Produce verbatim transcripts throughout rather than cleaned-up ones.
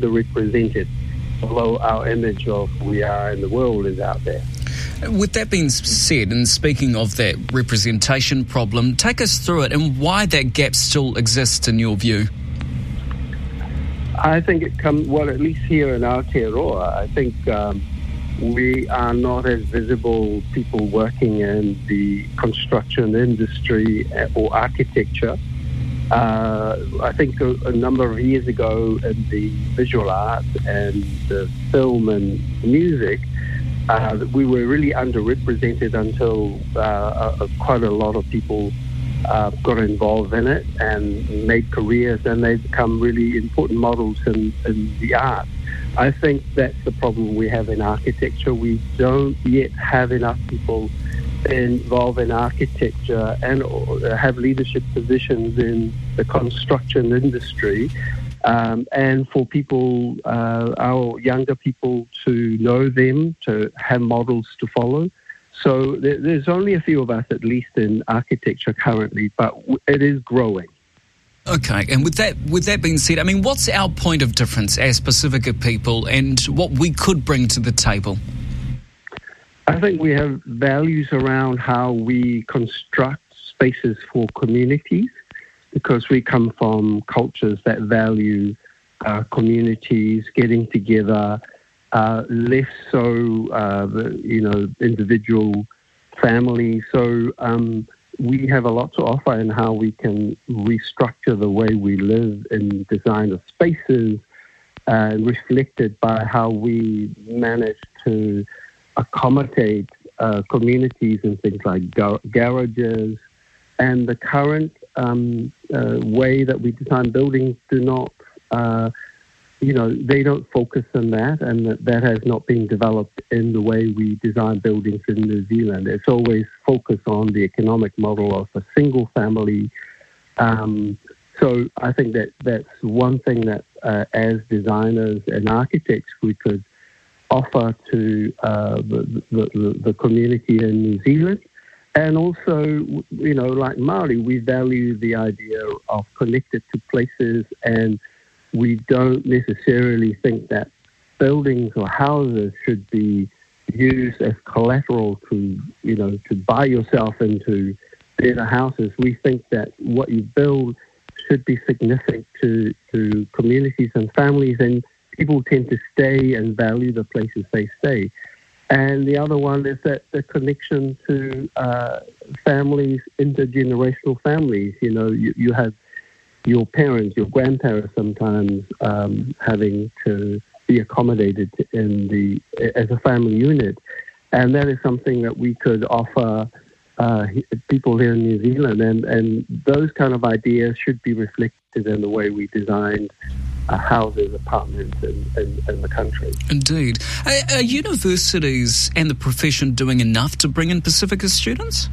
underrepresented, although our image of who we are in the world is out there. With that being said, and speaking of that representation problem, take us through it and why that gap still exists in your view. I think it comes, well, at least here in Aotearoa, I think um, we are not as visible people working in the construction industry or architecture. Uh, I think a, a number of years ago in the visual arts and the film and music, Uh, we were really underrepresented until uh, uh, quite a lot of people uh, got involved in it and made careers, and they've become really important models in, in the arts. I think that's the problem we have in architecture. We don't yet have enough people involved in architecture and have leadership positions in the construction industry. Um, and for people, uh, our younger people, to know them, to have models to follow. So there, there's only a few of us, at least in architecture currently, but w- it is growing. Okay, and with that with that being said, I mean, what's our point of difference as Pacifica people and what we could bring to the table? I think we have values around how we construct spaces for communities, because we come from cultures that value uh, communities, getting together, uh, less so, uh, the, you know, individual families. So um, we have a lot to offer in how we can restructure the way we live in design of spaces, uh, reflected by how we manage to accommodate uh, communities in things like gar- garages, and the current um, uh, way that we design buildings do not, uh, you know, they don't focus on that, and that, that has not been developed in the way we design buildings in New Zealand. It's always focused on the economic model of a single family. Um, so I think that that's one thing that uh, as designers and architects we could offer to uh, the, the, the community in New Zealand. And also, you know, like Māori, we value the idea of connected to places, and we don't necessarily think that buildings or houses should be used as collateral to, you know, to buy yourself into better houses. We think that what you build should be significant to, to communities and families, and people tend to stay and value the places they stay. And the other one is that the connection to uh, families, intergenerational families. You know, you, you have your parents, your grandparents sometimes um, having to be accommodated in the as a family unit. And that is something that we could offer uh, people here in New Zealand. And, and those kind of ideas should be reflected in the way we designed Uh, houses, apartments in, in, in the country. Indeed. Are, are universities and the profession doing enough to bring in Pacifica students?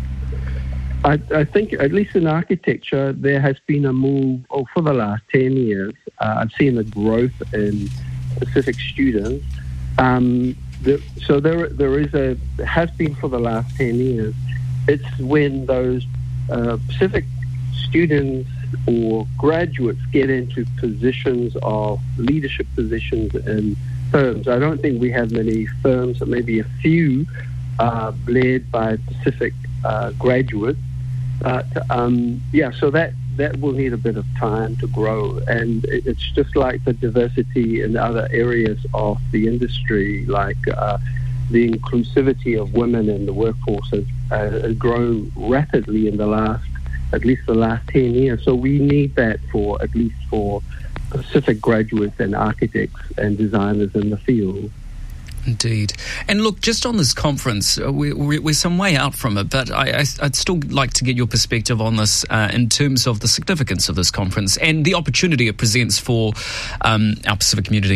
I, I think, at least in architecture, there has been a move oh, for the last ten years. Uh, I've seen a growth in Pacific students. Um, the, so there, there is a, has been for the last ten years. It's when those uh, Pacific students or graduates get into positions of leadership positions in firms. I don't think we have many firms, or maybe a few, uh, led by Pacific uh, graduates. But um, yeah, so that, that will need a bit of time to grow. And it, it's just like the diversity in other areas of the industry, like uh, the inclusivity of women in the workforce has, uh, has grown rapidly in the last at least the last ten years. So we need that for at least for Pacific graduates and architects and designers in the field. Indeed. And look, just on this conference, uh, we, we're some way out from it, but I, I, I'd still like to get your perspective on this uh, in terms of the significance of this conference and the opportunity it presents for um, our Pacific community.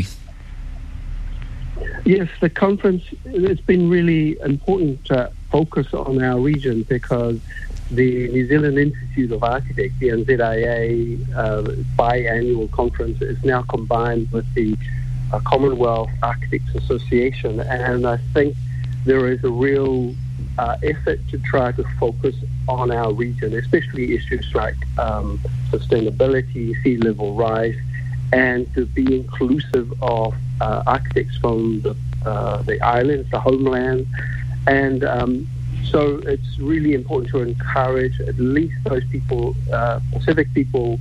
Yes, the conference, it's been really important to focus on our region, because the New Zealand Institute of Architects, the N Z I A uh, biannual conference, is now combined with the uh, Commonwealth Architects Association, and I think there is a real uh, effort to try to focus on our region, especially issues like um, sustainability, sea level rise, and to be inclusive of uh, architects from the, uh, the islands, the homeland. And um, so it's really important to encourage at least those people, uh, Pacific people,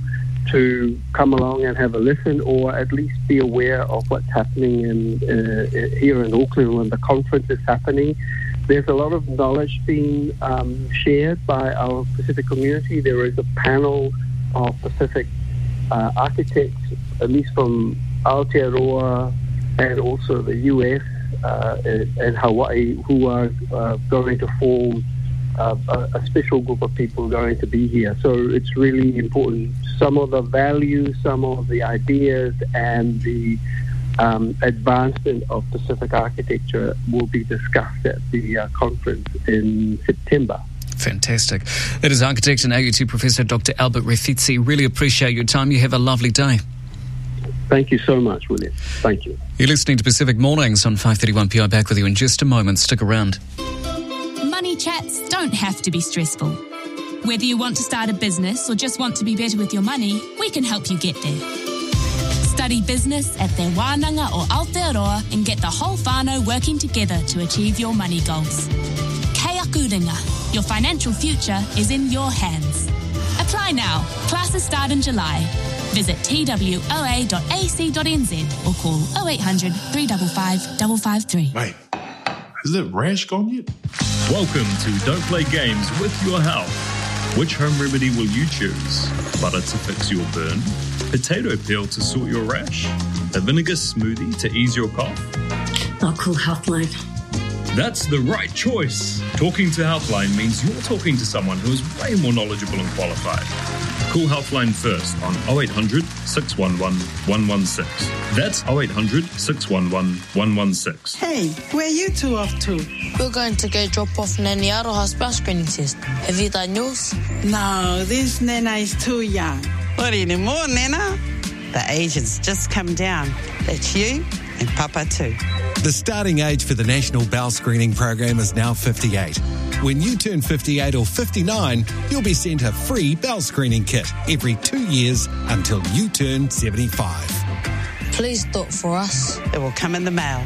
to come along and have a listen, or at least be aware of what's happening in, uh, here in Auckland when the conference is happening. There's a lot of knowledge being um, shared by our Pacific community. There is a panel of Pacific uh, architects, at least from Aotearoa and also the U S uh, and, and Hawaii, who are uh, going to form uh, a, a special group of people going to be here. So it's really important. Some of the values, some of the ideas, and the um, advancement of Pacific architecture will be discussed at the uh, conference in September. Fantastic. It is architect and A U T Professor Doctor Albert Refitsi. Really appreciate your time. You have a lovely day. Thank you so much, William. Thank you. You're listening to Pacific Mornings on five thirty-one P I. Back with you in just a moment. Stick around. Money chats don't have to be stressful. Whether you want to start a business or just want to be better with your money, we can help you get there. Study business at Te Wānanga or Aotearoa and get the whole whānau working together to achieve your money goals. Kei aku ringa. Your financial future is in your hands. Apply now. Classes start in July. Visit t w o a dot a c dot n z or call oh eight hundred, three five five, five five three. Mate, has that rash gone yet? Welcome to Don't Play Games with Your Health. Which home remedy will you choose? Butter to fix your burn? Potato peel to sort your rash? A vinegar smoothie to ease your cough? I'll call Healthline. That's the right choice. Talking to Healthline means you're talking to someone who is way more knowledgeable and qualified. Call Healthline first on oh eight hundred, six one one, one one six. That's oh eight hundred, six one one, one one six. Hey, where you two off to? We're going to go drop off Nanny Aroha's bus screening test. Have you done yours? No, this Nana is too young. What anymore, Nana? The age has just come down. That's you and Papa too. The starting age for the National Bowel Screening Program is now fifty-eight. When you turn fifty-eight or fifty-nine, you'll be sent a free bowel screening kit every two years until you turn seventy-five. Please do it for us. It will come in the mail.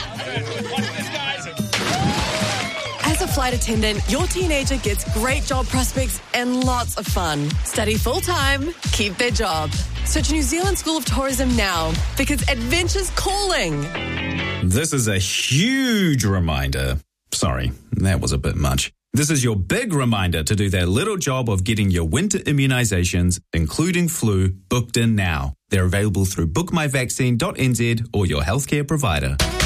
As a flight attendant, your teenager gets great job prospects and lots of fun. Study full-time, keep their job. Search New Zealand School of Tourism now, because adventure's calling. This is a huge reminder. Sorry, that was a bit much. This is your big reminder to do that little job of getting your winter immunisations, including flu, booked in now. They're available through book my vaccine dot n z or your healthcare provider.